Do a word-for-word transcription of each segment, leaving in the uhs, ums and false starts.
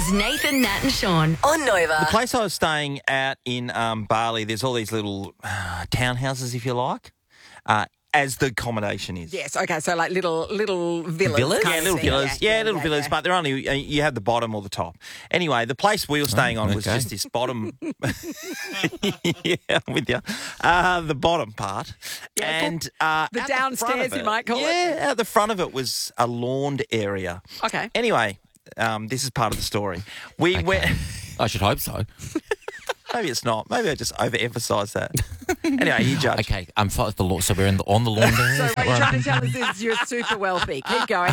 is Nathan, Nat and Sean on Nova. The place I was staying at in um, Bali, there's all these little uh, townhouses, if you like, uh, as the accommodation is. Yes, okay, so like little little villas. Villas? kind Yeah, of little thing. villas. Yeah, little yeah, villas, yeah. but they're only, uh, you have the bottom or the top. Anyway, the place we were staying on was okay. just this bottom. Yeah, I'm with you. Uh, the bottom part. Yeah, and uh, the at downstairs, front of you it- might call it. Yeah, at the front of it was a lawned area. Okay. Anyway, um, this is part of the story. We Okay. went. I should hope so. Maybe it's not. Maybe I just overemphasise that. Anyway, you judge. Okay, I'm fine with the lawn. So we're in the, on the lawn there. So Is what that you're right? trying to tell us is you're super wealthy. Keep going.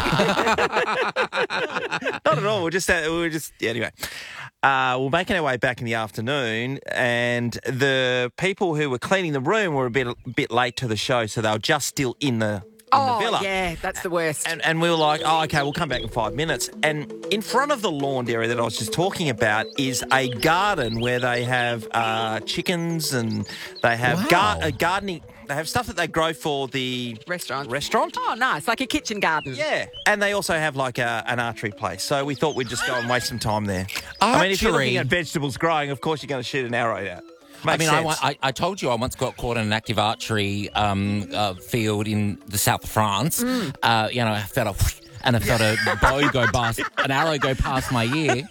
Not at all. We're just, uh, we were just yeah, anyway. Uh, we're making our way back in the afternoon, and the people who were cleaning the room were a bit bit late to the show, so they were just still in the in the Oh, villa. yeah, that's the worst. And, and we were like, oh, okay, we'll come back in five minutes. And in front of the lawn area that I was just talking about is a garden where they have uh, chickens and they have Wow. gar- uh, gardening. They have stuff that they grow for the Restaurant. Restaurant. Oh, nice, like a kitchen garden. Yeah, and they also have like a, an archery place. So we thought we'd just go and waste some time there. I mean, if you're looking Archery? at vegetables growing, of course you're going to shoot an arrow out. I Makes mean, I, sense. wa- I, I told you I once got caught in an active archery um, uh, field in the south of France. Mm. Uh, you know, I felt a whoosh, and I felt a bow go past, an arrow go past my ear.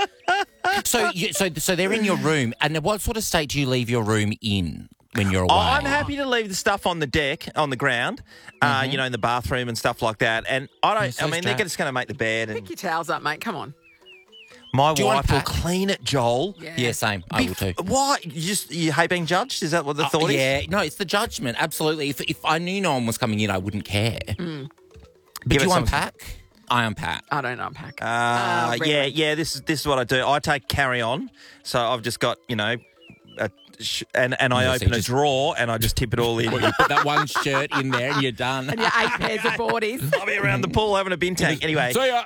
So, you, so, so they're in your room, and what sort of state do you leave your room in when you're away? Oh, I'm happy to leave the stuff on the deck, on the ground, uh, you know, in the bathroom and stuff like that. And I don't. You're so I mean, they're strapped. just going to make the bed, and Pick your towels up, mate. Come on. my Do you wife will unpack? clean it, Joel. Yeah. Yeah, same. I will too. Why? You just you hate being judged? Is that what the Uh, thought is? yeah, no, it's the judgment. Absolutely. If if I knew no one was coming in, I wouldn't care. But Give do it you some- unpack? I unpack. I don't unpack. Uh, Uh, yeah, really. yeah. This is this is what I do. I take carry on. So I've just got you know, a sh- and and I Yeah, so open you a just- drawer and I just tip it all in. You put that one shirt in there and you're done. And your eight pairs of boardies. I'll be around the pool having a bin tank. Anyway, See ya.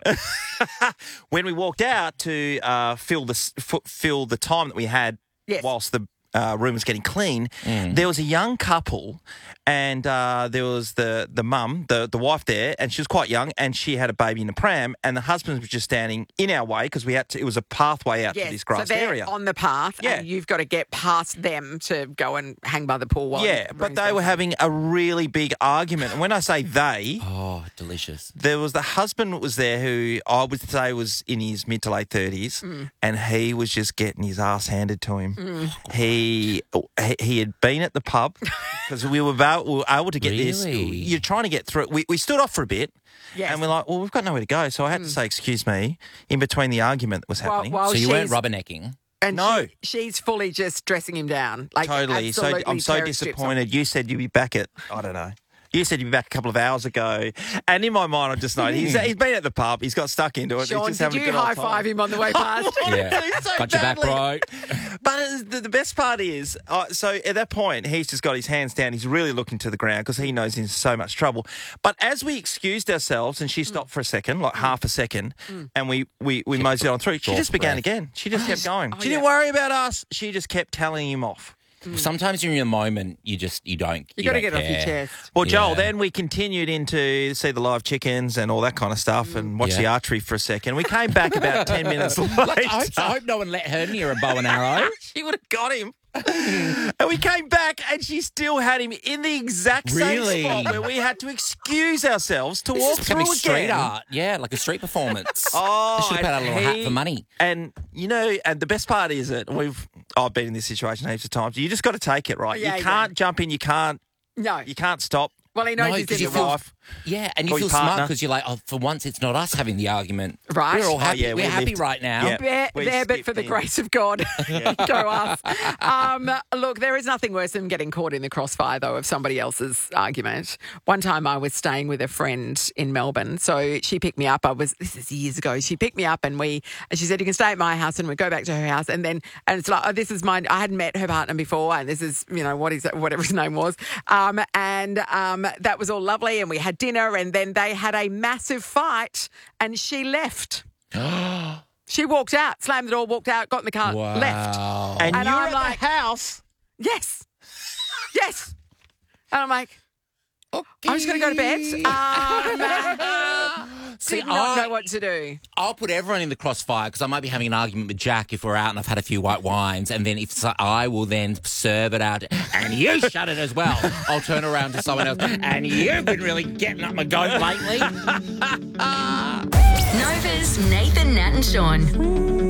when we walked out to uh, fill the s- f- fill the time that we had Yes. whilst the uh, room was getting clean, there was a young couple, and uh, there was the the mum, the the wife there, and she was quite young, and she had a baby in a pram, and the husband was just standing in our way because we had to. It was a pathway out Yes, to this so grassed they're area. on the path, Yeah. and you've got to get past them to go and hang by the pool. While Yeah, the but room's they being were cleaned. having a really big argument, and when I say they. Oh, delicious. There was the husband that was there who I would say was in his mid to late thirties, Mm. and he was just getting his ass handed to him. He he- he had been at the pub because we were about we were able to get this. Really? You're trying to get through. We we stood off for a bit, Yes. and we're like, well, we've got nowhere to go, so I had to say, excuse me, in between the argument that was While- happening. while So you weren't she's- rubbernecking? And No. she, she's fully just dressing him down. Like Totally. So absolutely I'm so terror strips on. disappointed. You said you'd be back at I don't know. You said you'd be back a couple of hours ago, and in my mind, I just know he's he's been at the pub. He's got stuck into it. Sean, he's just did having a you good old high time. five him on the way past? Yeah. He's so Got your back badly. right. But it's- the, the best part is, uh, so at that point, he's just got his hands down. He's really looking to the ground because he knows he's in so much trouble. But as we excused ourselves and she stopped for a second, like half a second, and we, we, we moseyed on through, she Draw just began breath. again. She just kept going. oh, she didn't yeah. worry about us. She just kept telling him off. Sometimes you're in the moment, you just, you don't. You got to don't get off your care. chest. Well, Joel, Yeah. then we continued into see the live chickens and all that kind of stuff and watch Yeah. the archery for a second. We came back about ten minutes late. I hope, I hope no one let her near a bow and arrow. She would have got him. And we came back and she still had him in the exact same Really? spot where we had to excuse ourselves to This walk is becoming through street again. art. Yeah, like a street performance. Oh, They should have paid out a little and hat he- for money. And you know, and the best part is that we've I've been in this situation heaps of times. You just got to take it, right? Yeah, you you can't jump in. You can't. No. You can't stop. Well, he knows No, he's 'cause in you the feel- wrong. Wife. Yeah, and you Or your feel smart partner. because you're like, oh, for once it's not us having the argument. Right. We're all Oh, happy. yeah, we We're happy lived- right now. Yeah. There, We there but skipped for the in. grace of God. Go us. Um, look, there is nothing worse than getting caught in the crossfire, though, of somebody else's argument. One time I was staying with a friend in Melbourne. So she picked me up. I was, this is years ago. She picked me up and we, and she said, you can stay at my house, and we go back to her house. And then, and it's like, oh, this is mine. I hadn't met her partner before. And this is, you know, what is it, whatever his name was. Um, and um, that was all lovely. And we had dinner, and then they had a massive fight, and she left. She walked out, slammed the door, walked out, got in the car, left. Wow. And, And you're I'm at like- the house. Yes. Yes. And I'm like, I'm just going to go to bed. Um, See, did not I, know what to do. I'll put everyone in the crossfire because I might be having an argument with Jack if we're out and I've had a few white wines, and then if so, I will then serve it out, and you shut it as well. I'll turn around to someone else, and you've been really getting up my goat lately. Nova's Nathan, Nat and Sean.